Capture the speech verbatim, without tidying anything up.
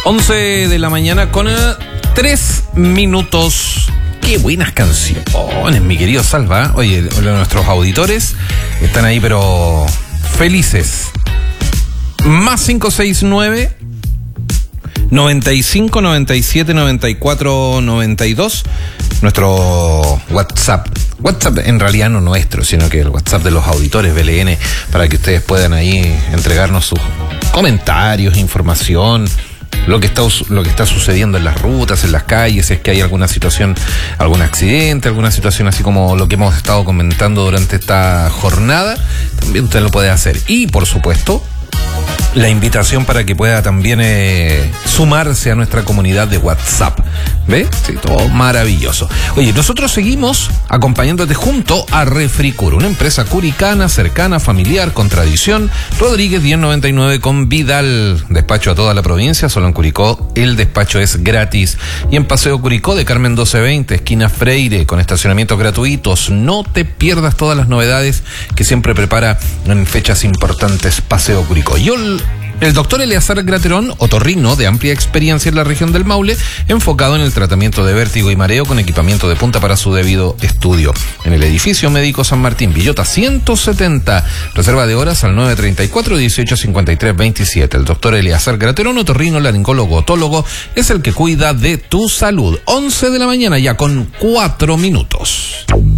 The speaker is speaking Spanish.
once de la mañana con tres minutos. Qué buenas canciones, mi querido Salva. Oye, nuestros auditores están ahí, pero felices. Más cinco seis nueve noventa y cinco, noventa y siete, noventa y cuatro, noventa y dos. Nuestro WhatsApp. WhatsApp en realidad no nuestro, sino que el WhatsApp de los auditores B L N, para que ustedes puedan ahí entregarnos sus comentarios, información, lo que está lo que está sucediendo en las rutas, en las calles, si es que hay alguna situación, algún accidente, alguna situación así como lo que hemos estado comentando durante esta jornada, también usted lo puede hacer. Y por supuesto, la invitación para que pueda también eh, sumarse a nuestra comunidad de WhatsApp. ¿Ve? Sí, todo maravilloso. Oye, nosotros seguimos acompañándote junto a Refricur, una empresa curicana, cercana, familiar, con tradición. Rodríguez diez noventa y nueve con Vidal. Despacho a toda la provincia, solo en Curicó el despacho es gratis. Y en Paseo Curicó de Carmen doce veinte, esquina Freire, con estacionamientos gratuitos. No te pierdas todas las novedades que siempre prepara en fechas importantes Paseo Curicó. Y el, el doctor Eleazar Graterón, otorrino de amplia experiencia en la región del Maule, enfocado en el tratamiento de vértigo y mareo con equipamiento de punta para su debido estudio. En el edificio médico San Martín, Villota ciento setenta. Reserva de horas al nueve treinta y cuatro, dieciocho cincuenta y tres, veintisiete. El doctor Eleazar Graterón, otorrino, laringólogo, otólogo, es el que cuida de tu salud. once de la mañana ya con cuatro minutos.